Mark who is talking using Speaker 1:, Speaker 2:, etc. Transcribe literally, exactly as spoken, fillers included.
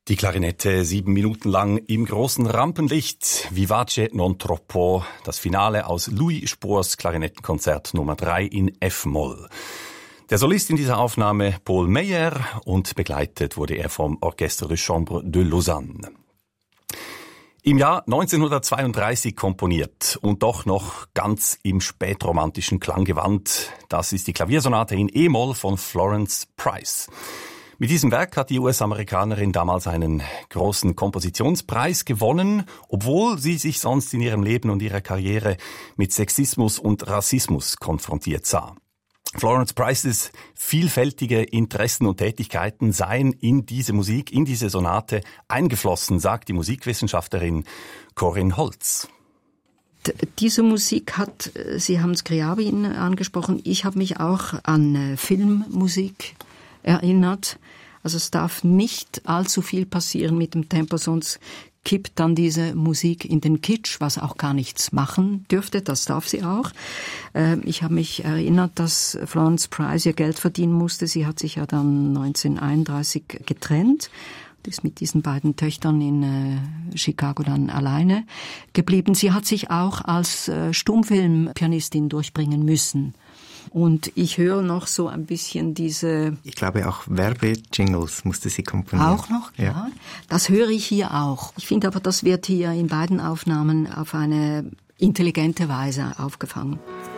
Speaker 1: Die Klarinette sieben Minuten lang im großen Rampenlicht. Vivace non troppo. Das Finale aus Louis Spohrs Klarinettenkonzert Nummer drei in F-Moll. Der Solist in dieser Aufnahme Paul Meyer und begleitet wurde er vom Orchestre de Chambre de Lausanne. Im Jahr neunzehnhundertzweiunddreißig komponiert und doch noch ganz im spätromantischen Klanggewand. Das ist die Klaviersonate in E-Moll von Florence Price. Mit diesem Werk hat die U S-Amerikanerin damals einen großen Kompositionspreis gewonnen, obwohl sie sich sonst in ihrem Leben und ihrer Karriere mit Sexismus und Rassismus konfrontiert sah. Florence Prices vielfältige Interessen und Tätigkeiten seien in diese Musik, in diese Sonate eingeflossen, sagt die Musikwissenschaftlerin Corinne Holz.
Speaker 2: Diese Musik hat, Sie haben Scriabin angesprochen, ich habe mich auch an Filmmusik erinnert. Also es darf nicht allzu viel passieren mit dem Tempo, sonst kippt dann diese Musik in den Kitsch, was auch gar nichts machen dürfte, das darf sie auch. Ich habe mich erinnert, dass Florence Price ihr Geld verdienen musste. Sie hat sich ja dann neunzehnhunderteinunddreißig getrennt und ist mit diesen beiden Töchtern in Chicago dann alleine geblieben. Sie hat sich auch als Stummfilmpianistin durchbringen müssen. Und ich höre noch so ein bisschen diese...
Speaker 3: Ich glaube auch Werbejingles musste sie komponieren.
Speaker 2: Auch noch, ja. ja. Das höre ich hier auch. Ich finde aber, das wird hier in beiden Aufnahmen auf eine intelligente Weise aufgefangen.